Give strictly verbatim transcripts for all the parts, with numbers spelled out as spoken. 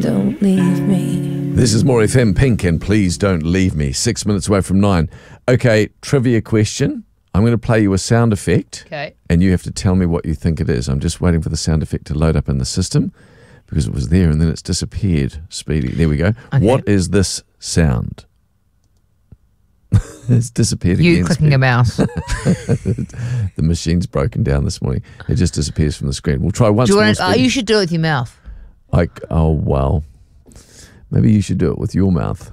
don't leave me. This is More F M, Pink, and Please Don't Leave Me. Six minutes away from nine. Okay, trivia question. I'm going to play you a sound effect. Okay. And you have to tell me what you think it is. I'm just waiting for the sound effect to load up in the system because it was there and then it's disappeared. Speedy. There we go. Okay. What is this sound? It's disappeared You again. clicking Speedy. a mouse. The machine's broken down this morning. It just disappears from the screen. We'll try once Do you more. want to, oh, Speedy. you should do it with your mouth. Like, oh, well. Maybe you should do it with your mouth.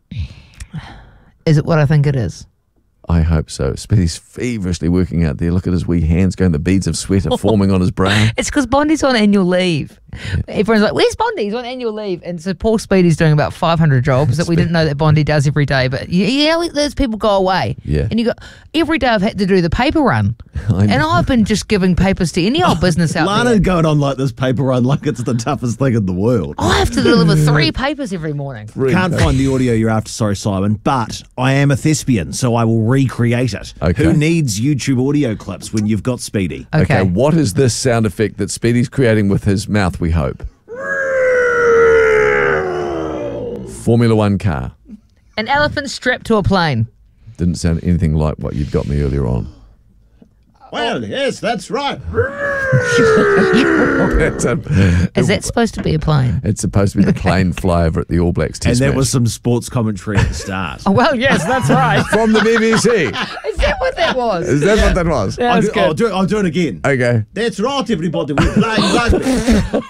Is it what I think it is? I hope so. Speedy's feverishly working out there. Look at his wee hands going. The beads of sweat are forming on his brow. It's because Bondi's on annual leave. Everyone's like, where's Bondi? He's on annual leave. And so poor Speedy's doing about five hundred jobs that we didn't know that Bondi does every day. But you, you know, those people go away. Yeah. And you go, every day I've had to do the paper run. I know. And I've been just giving papers to any old business out Lana there. going on like this paper run like it's the toughest thing in the world. I have to deliver three papers every morning. Can't find the audio you're after, sorry, Simon, but I am a thespian, so I will recreate it. Okay. Who needs YouTube audio clips when you've got Speedy? Okay. Okay, what is this sound effect that Speedy's creating with his mouth, we hope? Formula One car. An elephant strapped to a plane. Didn't sound anything like what you'd got me earlier on. Well, yes, that's right. It's, a, Is that supposed to be a plane? it's supposed to be the plane flyover at the All Blacks And test that match. was some sports commentary at the start. Oh, well, yes, that's right. From the B B C. Is that what that was? Is that what that was? Yeah, I'll, that's do, I'll, good. do it, I'll do it again. Okay. That's right, everybody. We're playing rugby.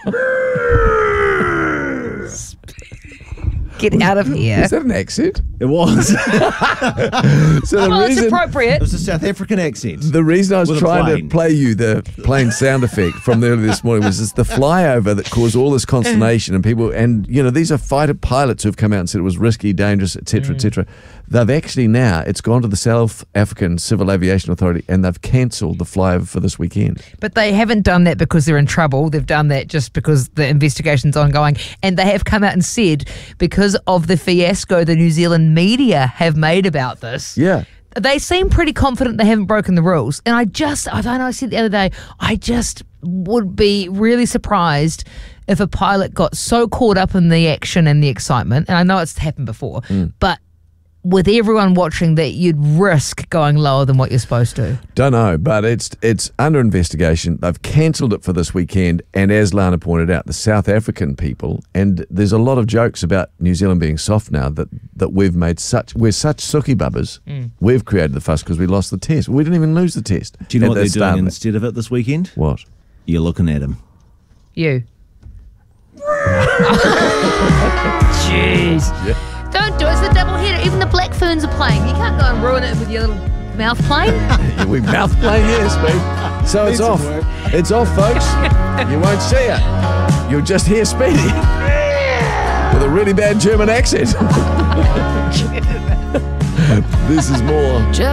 Get out of here. Is that an accent? It was. So the Well, it's reason, It appropriate. was a South African accent. the reason I was With a trying plane. to play you the plane sound effect from earlier this morning was it's the flyover that caused all this consternation and people, and you know, these are fighter pilots who've come out and said it was risky, dangerous, et cetera, et cetera. They've actually now, it's gone to the South African Civil Aviation Authority and they've cancelled the flyover for this weekend. But they haven't done that because they're in trouble. They've done that just because the investigation's ongoing. And they have come out and said, because of the fiasco the New Zealand media have made about this, Yeah. they seem pretty confident they haven't broken the rules. And I just, I don't know, I said the other day, I just would be really surprised if a pilot got so caught up in the action and the excitement, and I know it's happened before, but with everyone watching that you'd risk going lower than what you're supposed to. Don't know, but it's it's under investigation. They've cancelled it for this weekend, and as Lana pointed out, the South African people, and there's a lot of jokes about New Zealand being soft now that, that we've made such, we're such sookie bubbers. We've created the fuss because we lost the test. We didn't even lose the test. Do you know at what the they're start doing of it. instead of it this weekend? What? You're looking at him. You. Jeez. Yeah. Don't do it. It's the double header. Even the Black Ferns are playing. You can't go and ruin it with your little mouth plane. We mouth playing here, Speed. So it's Needs some off. work. It's off, folks. You won't see it. You'll just hear Speedy with a really bad German accent. This is more.